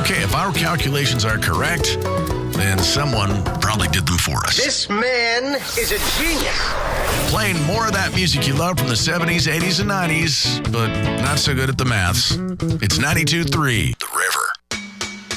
Okay, if our calculations are correct, then someone probably did them for us. This man is a genius. Playing more of that music you love from the 70s, 80s, and 90s, but not so good at the maths. It's 92.3.